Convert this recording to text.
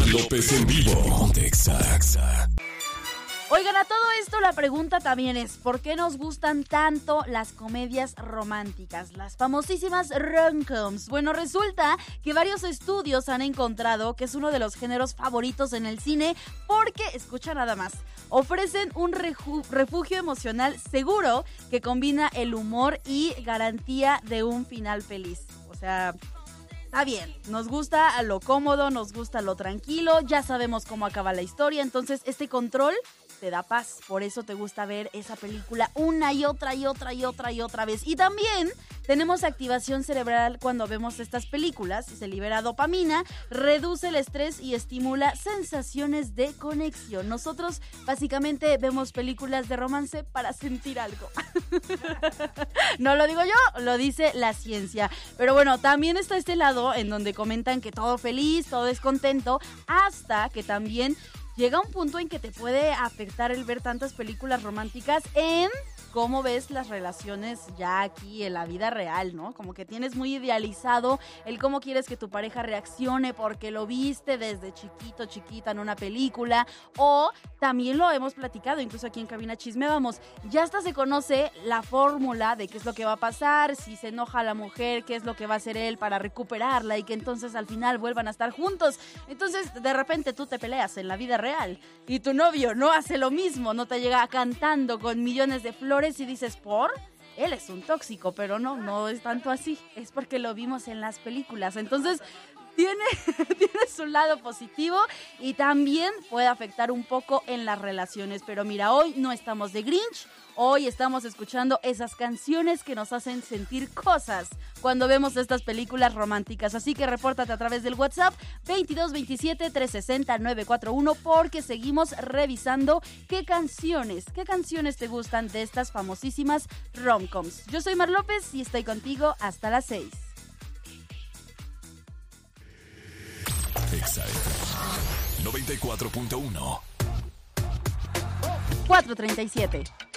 López en vivo. Ponte Exa. Oigan, a todo esto la pregunta también es, ¿por qué nos gustan tanto las comedias románticas? Las famosísimas rom-coms. Bueno, resulta que varios estudios han encontrado que es uno de los géneros favoritos en el cine porque, escucha nada más, ofrecen un refugio emocional seguro que combina el humor y garantía de un final feliz. O sea, está bien, nos gusta lo cómodo, nos gusta lo tranquilo, ya sabemos cómo acaba la historia, entonces este control te da paz, por eso te gusta ver esa película una y otra vez. Y también tenemos activación cerebral cuando vemos estas películas, se libera dopamina, reduce el estrés y estimula sensaciones de conexión. Nosotros básicamente vemos películas de romance para sentir algo. No lo digo yo, lo dice la ciencia. Pero bueno, también está este lado en donde comentan que todo feliz, todo es contento, hasta que también llega un punto en que te puede afectar el ver tantas películas románticas en cómo ves las relaciones ya aquí en la vida real, ¿no? Como que tienes muy idealizado el cómo quieres que tu pareja reaccione porque lo viste desde chiquito, chiquita en una película, o también lo hemos platicado, incluso aquí en Cabina Chismeábamos, ya hasta se conoce la fórmula de qué es lo que va a pasar, si se enoja la mujer, qué es lo que va a hacer él para recuperarla y que entonces al final vuelvan a estar juntos. Entonces, de repente tú te peleas en la vida real y tu novio no hace lo mismo, no te llega cantando con millones de flores y dices, ¿por? Él es un tóxico, pero no es tanto así, es porque lo vimos en las películas. Entonces, tiene su lado positivo y también puede afectar un poco en las relaciones. Pero mira, hoy no estamos de Grinch, hoy estamos escuchando esas canciones que nos hacen sentir cosas cuando vemos estas películas románticas. Así que repórtate a través del WhatsApp 2227-360-941 porque seguimos revisando qué canciones te gustan de estas famosísimas rom-coms. Yo soy Mar López y estoy contigo hasta las 6. Exa 94.1 4:37